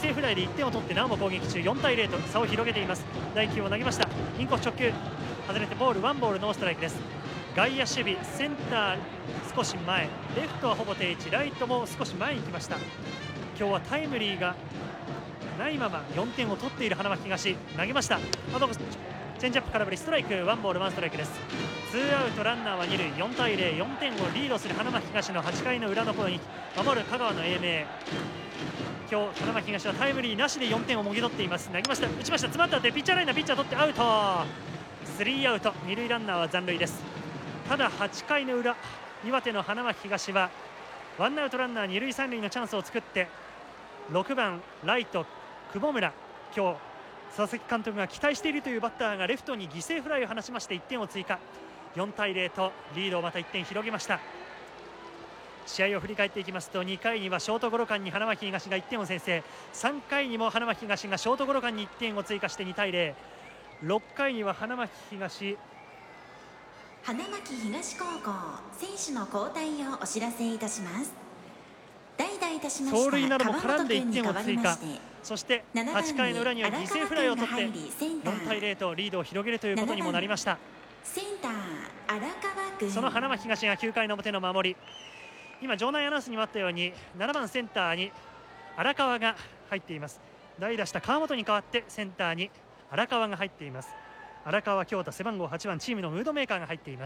犠牲フライで1点を取ってなおも攻撃中、4対0と差を広げています。第9を投げました。インコース直球外れてボール、ワンボールノーストライクです。外野守備、センター少し前、レフトはほぼ定位置、ライトも少し前に来ました。今日はタイムリーがないまま4点を取っている花巻東、投げました。チェンジアップ空振り、ストライク、ワンボールワンストライクです。ツーアウトランナーは2塁、4対0、4点をリードする花巻東の8回の裏の攻撃、守る香川の英明。今日花巻東はタイムリーなしで4点をもぎ取っています。投げました、打ちました、詰まったってピッチャーライナー、ピッチャー取ってアウト、スリーアウト、二塁ランナーは残塁です。ただ8回の裏、岩手の花巻東はワンアウトランナー二塁三塁のチャンスを作って、6番ライト久保村、今日佐々木監督が期待しているというバッターがレフトに犠牲フライを放ちまして1点を追加、4対0とリードをまた1点広げました。試合を振り返っていきますと、2回にはショートゴロ間に花巻東が1点を先制、3回にも花巻東がショートゴロ間に1点を追加して2対0、6回には花巻東高校選手の交代をお知らせいたします。代打いたしました走塁なども絡んで1 に点を追加、 代わりましてそして8回の裏には犠牲フライを取って4対0とリードを広げるということにもなりました。 センター荒川君、 その花巻東が9回の表の守り、今場内アナウンスにもあったように7番センターに荒川が入っています。代打した川本に代わってセンターに荒川が入っています。荒川京太、背番号8番、チームのムードメーカーが入っています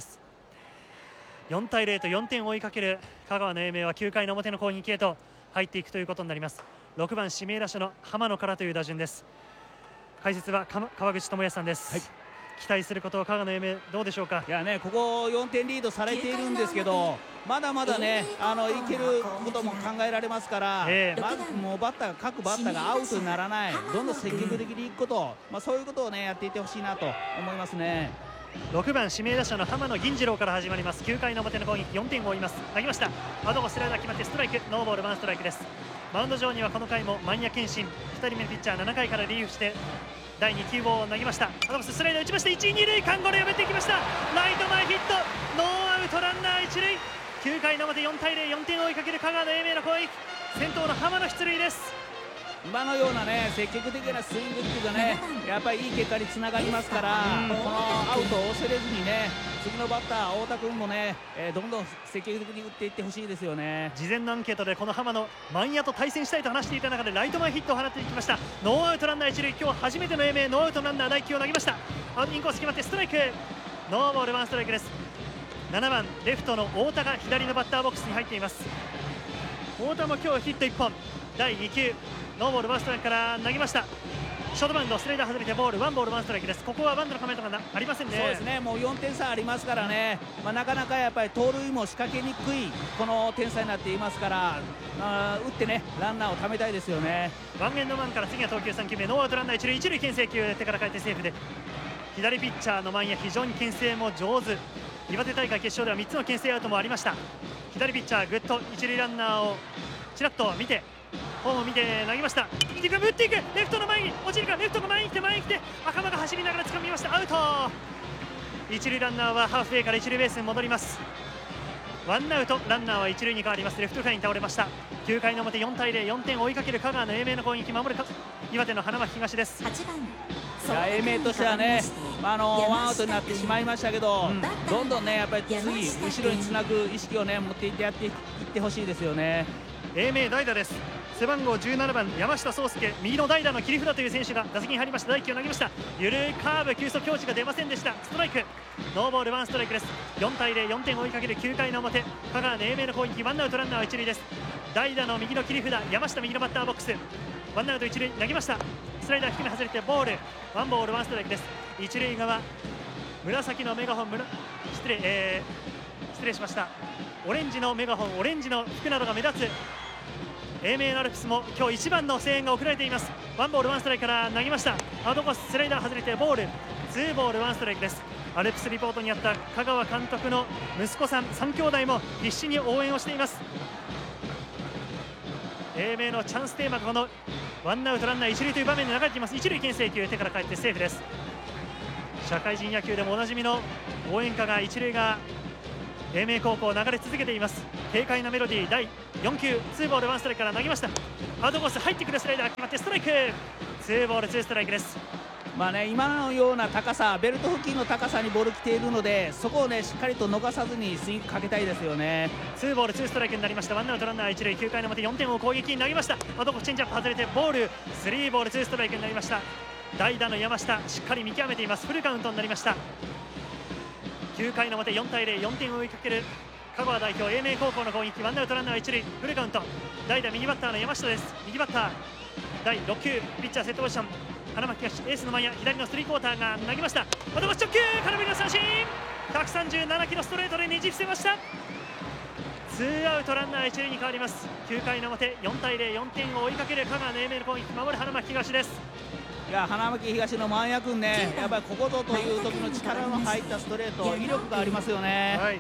。4対0と4点を追いかける香川の英明は9回の表の攻撃へと入っていくということになります。6番指名打者の浜野からという打順です。解説は川口智也さんです、はい、期待することを香川の英明どうでしょうか。 いやね、ここ4点リードされているんですけど、まだまだね、いけることも考えられますから、まずもう各バッターがアウトにならない、どんどん積極的にいくこと、そういうことをねやっていってほしいなと思いますね。 6番指名打者の浜野銀次郎から始まります。9回の表の攻撃、4点を追います。投げました、アドゴスライダー決まってストライク、ノーボールワンストライクです。マウンド上にはこの回も万谷健信、2人目のピッチャー、7回からリリーフして第2球を投げました。アドゴススライダー打ちまして1、2塁間ゴロ破っていきました。ライト前ヒット、ノーアウトランナー1塁。9回の表4対0、4点を追いかける香川の英明の攻撃、先頭の浜野出塁です。 今のようなね積極的なスイングっていうかね、やっぱりいい結果につながりますから、このアウトを恐れずにね、次のバッター太田君もね、どんどん積極的に打っていってほしいですよね。 事前のアンケートでこの浜野、万谷と対戦したいと話していた中でライト前ヒットを放っていきました。ノーアウトランナー1塁、今日初めての英明、ノーアウトランナー第9を投げました。インコース決まってストライク、ノーボールワンストライクです。7番レフトの太田が左のバッターボックスに入っています。太田も今日ヒット1本、第2球ノーボールワンストライクから投げました。ショートバウンド、スライダー外れてボール、ワンボールワンストライクです。ここはバントの構えとかありませんね。 そうですね、もう4点差ありますからね、なかなかやっぱり盗塁も仕掛けにくいこの点差になっていますから、打ってねランナーをためたいですよね。 ワンエンドワンから次は投球3球目、ノーアウトランナー一塁牽制球、手から返ってセーフで、左ピッチャーの万谷、非常に牽制も上手。岩手大会決勝では3つの牽制アウトもありました。左ピッチャー、ぐっと一塁ランナーをちらっと見て、ホームを見て投げました。打っていく、レフトの前に落ちるか、レフトが前に来て赤間が走りながら掴みました。アウト。一塁ランナーはハーフウェイから一塁ベースに戻ります。ワンアウトランナーは一塁に変わります。レフトフライに倒れました。9回の表4対0、4点を追いかける香川の英明の攻撃、守る岩手の花巻東です。 英明としてはね、ワンアウトになってしまいましたけど、どんどんねやっぱり次後ろにつなぐ意識をね持っていってやっていってほしいですよね。 英明代打です。背番号17番山下壮介、右の代打の切り札という選手が打席に入りました。第1球を投げました。緩いカーブ、球速表示が出ませんでした。ストライク、ノーボールワンストライクです。4対0、4点を追いかける9回の表、香川の英明の攻撃、ワンアウトランナーは一塁です。代打の右の切り札山下、右のバッターボックス、ワンアウト一塁、投げました。スライダー低め外れてボール、ワンボールワンストライクです。一塁側紫のメガホン、失礼しました。オレンジのメガホン、オレンジの服などが目立つ英明のアルプスも今日一番の声援が送られています。ワンボールワンストライクから投げました。アウトコース、スライダー外れてボール、ツーボールワンストライクです。アルプスリポートにあった香川監督の息子さん3兄弟も必死に応援をしています。英明のチャンステーマがこのワンアウトランナー一塁という場面で流れています。一塁牽制球、手から返ってセーフです。社会人野球でもおなじみの応援歌が一塁側英明高校流れ続けています。軽快なメロディー、第4球2ボール1ストライクから投げました。アウトコース入ってくるスライダー決まってストライク、2ボール2ストライクです。 まあね、今のような高さ、ベルト付近の高さにボール来ているので、そこをねしっかりと逃さずにスイングかけたいですよね。 2ボール2ストライクになりました。ワンアウトランナー1塁、9回の表4点を攻撃に投げました。アウトコースチェンジアップ外れてボール、3ボール2ストライクになりました。代打の山下しっかり見極めています。フルカウントになりました。9回の表4対0、4点を追いかける香川代表英明高校の攻撃。ワンアウトランナー1塁、フルカウント。代打右バッターの山下です。右バッター第6球ピッチャーセットポジション、花巻東エースの前野、左のスリークォーターが投げました。アウトコース直球、空振りの三振、137キロストレートでねじ伏せました。ツーアウトランナー1塁に変わります。9回の表4対0、4点を追いかける香川の英明の攻撃、守る花巻東です。 いや、花巻東の万谷君ね、やっぱりここぞという時の力の入ったストレート、威力がありますよね。 はい、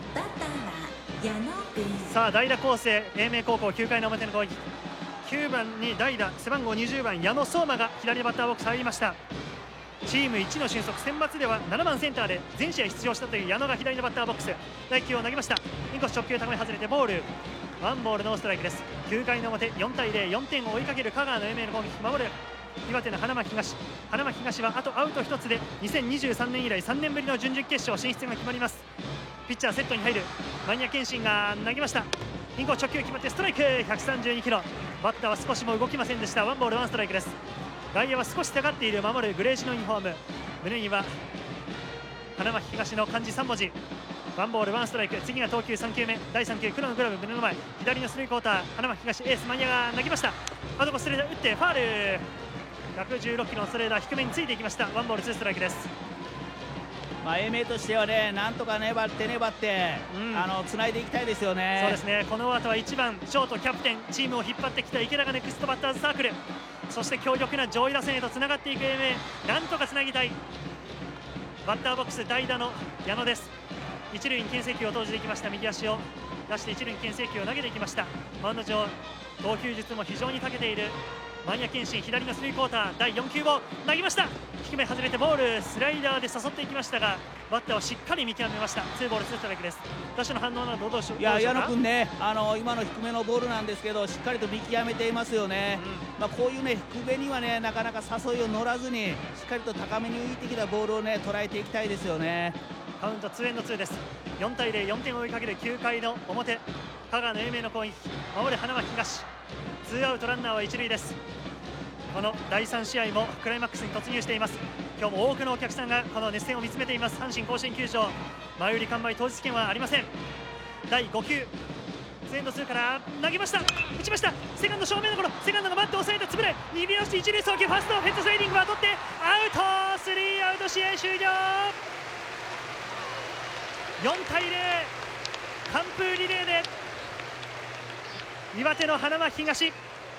さあ代打構成、英明高校9回の表の攻撃。9番に代打背番号20番矢野相馬が左バッターボックス入りました。チーム1の俊足、選抜では7番センターで全試合出場したという矢野が左のバッターボックス。第9球を投げました。インコース直球高め外れてボール、ワンボールノーストライクです。9回の表4対0、4点を追いかける香川の英明の攻撃、守る岩手の花巻東。花巻東はあとアウト1つで2023年以来3年ぶりの準々決勝進出が決まります。ピッチャーセットに入る万谷健信が投げました。インコース直球決まってストライク、132キロ。バッターは少しも動きませんでした。ワンボールワンストライクです。外野は少し下がっている守るグレージのユニフォーム、胸には花巻東の漢字3文字。ワンボールワンストライク、次が投球3球目、第3球黒のグラブ胸の前、左のスリークォーター花巻東エース万谷が投げました。アウトコースストレート打ってファール、116キロのストレーダー低めについていきました。ワンボールツーストライクです。 まあ、英明としてはね、なんとか粘ってつないでいきたいですよね。 そうですね、この後は1番ショートキャプテン、チームを引っ張ってきた池田がネクストバッターズサークル、そして強力な上位打線へとつながっていく英明、なんとかつなぎたい。バッターボックス代打の矢野です。一塁に牽制球を投じていきました。右足を出して一塁に牽制球を投げていきました。マウンド上投球術も非常に長けている万谷健信、左のスリークォーター第4球を投げました。低め外れてボール、スライダーで誘っていきましたがバッターをしっかり見極めました。ツーボールツーストライクです。打者の反応などどうでしょうか。 いや、矢野君ね、今の低めのボールなんですけどしっかりと見極めていますよね。こういうね低めにはねなかなか誘いを乗らずにしっかりと高めに浮いてきたボールをね捉えていきたいですよね。 カウント2エンド2です。4対0、4点を追いかける9回の表、香川の英明の攻撃、守る花巻東、ツーアウトランナーは一塁です。この第3試合もクライマックスに突入しています。今日も多くのお客さんがこの熱戦を見つめています。阪神甲子園球場、前売り完売当日券はありません。第5球2エンド2から投げました、打ちました。セカンド正面のところ、セカンドがバットを押さえた、潰れ2秒して一塁送球、ファーストヘッドスライディングは取ってアウト、スリーアウト、試合終了。4対0、完封リレーで岩手の花巻東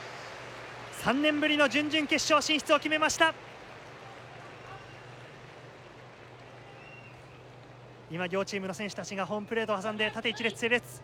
3年ぶりの準々決勝進出を決めました。今両チームの選手たちがホームプレートを挟んで縦一列整列、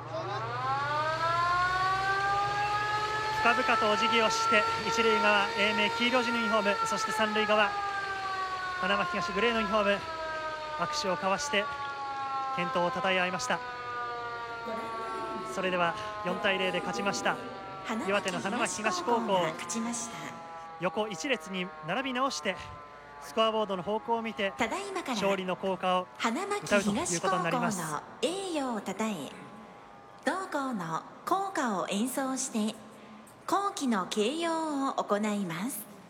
深々とお辞儀をして一塁側英明黄色地のユニフォーム、そして三塁側花巻東グレーのユニフォーム、握手を交わして健闘をたたえ合いました。それでは4対0で勝ちました岩手の花巻東高校、横一列に並び直してスコアボードの方向を見て勝利の校歌を歌うということになります。 栄誉をたたえ同校の校歌を演奏して校旗の掲揚を行います。